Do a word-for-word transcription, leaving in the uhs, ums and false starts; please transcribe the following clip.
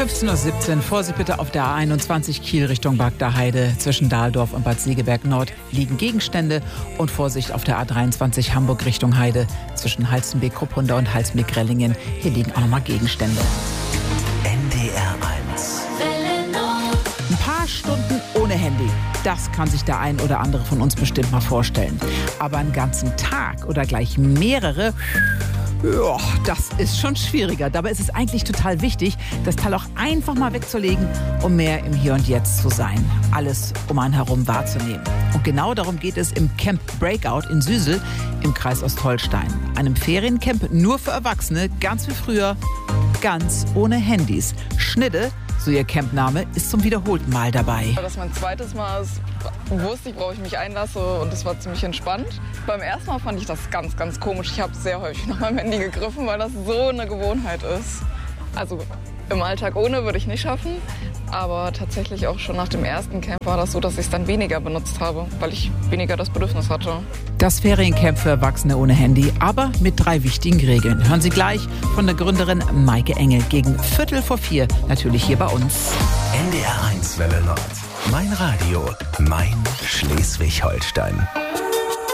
fünfzehn Uhr siebzehn. Vorsicht bitte auf der A einundzwanzig Kiel Richtung Bagda Heide. Zwischen Dahldorf und Bad Segeberg Nord liegen Gegenstände. Und Vorsicht auf der A dreiundzwanzig Hamburg Richtung Heide. Zwischen Halstenbeek-Kruppunda und Halstenbeek-Rellingen. Hier liegen auch nochmal Gegenstände. N D R eins. Ein paar Stunden ohne Handy. Das kann sich der ein oder andere von uns bestimmt mal vorstellen. Aber einen ganzen Tag oder gleich mehrere... Ja, das ist schon schwieriger. Dabei ist es eigentlich total wichtig, das Teil auch einfach mal wegzulegen, um mehr im Hier und Jetzt zu sein. Alles um einen herum wahrzunehmen. Und genau darum geht es im Camp Breakout in Süsel im Kreis Ostholstein. Einem Feriencamp nur für Erwachsene, ganz wie früher, ganz ohne Handys. Schnitte, so ihr Campname, ist zum wiederholten Mal dabei. Das ist mein zweites Mal. Ich wusste ich, worauf ich mich einlasse, und das war ziemlich entspannt. Beim ersten Mal fand ich das ganz, ganz komisch. Ich habe sehr häufig nach meinem Handy gegriffen, weil das so eine Gewohnheit ist. Also im Alltag ohne würde ich nicht schaffen, aber tatsächlich auch schon nach dem ersten Camp war das so, dass ich es dann weniger benutzt habe, weil ich weniger das Bedürfnis hatte. Das Feriencamp für Erwachsene ohne Handy, aber mit drei wichtigen Regeln. Hören Sie gleich von der Gründerin Maike Engel gegen Viertel vor vier, natürlich hier bei uns. N D R eins Welle Nord. Mein Radio, mein Schleswig-Holstein.